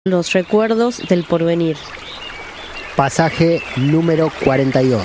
Los recuerdos del porvenir. Pasaje número 42.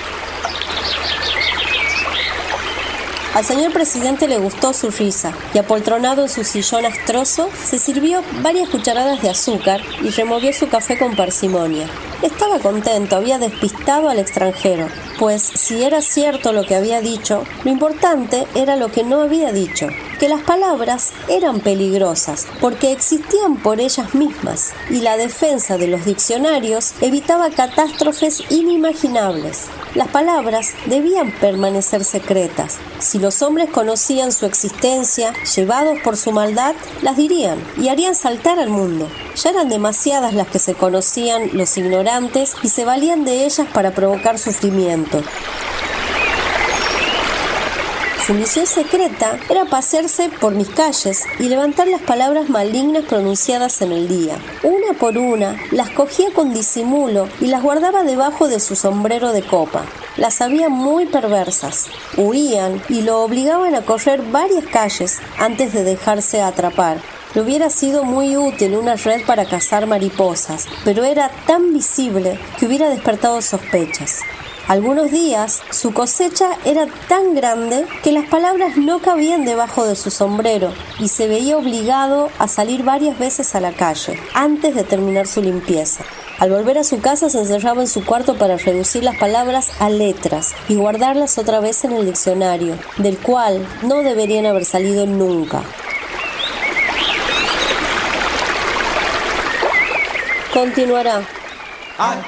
Al señor presidente le gustó su risa y, apoltronado en su sillón astroso, se sirvió varias cucharadas de azúcar y removió su café con parsimonia. Estaba contento, había despistado al extranjero, pues si era cierto lo que había dicho, lo importante era lo que no había dicho, que las palabras eran peligrosas porque existían por ellas mismas y la defensa de los diccionarios evitaba catástrofes inimaginables. Las palabras debían permanecer secretas. Si los hombres conocían su existencia, llevados por su maldad, las dirían y harían saltar al mundo. Ya eran demasiadas las que se conocían los ignorantes y se valían de ellas para provocar sufrimiento. Su misión secreta era pasearse por mis calles y levantar las palabras malignas pronunciadas en el día. Una por una, las cogía con disimulo y las guardaba debajo de su sombrero de copa. Las sabía muy perversas. Huían y lo obligaban a correr varias calles antes de dejarse atrapar. Le hubiera sido muy útil una red para cazar mariposas, pero era tan visible que hubiera despertado sospechas. Algunos días su cosecha era tan grande que las palabras no cabían debajo de su sombrero y se veía obligado a salir varias veces a la calle antes de terminar su limpieza. Al volver a su casa se encerraba en su cuarto para reducir las palabras a letras y guardarlas otra vez en el diccionario, del cual no deberían haber salido nunca. Continuará.